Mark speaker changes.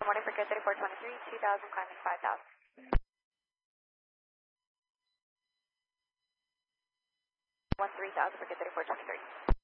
Speaker 1: Morning for Good 3423, 2000, climbing 5000. 3000 for Good 3423.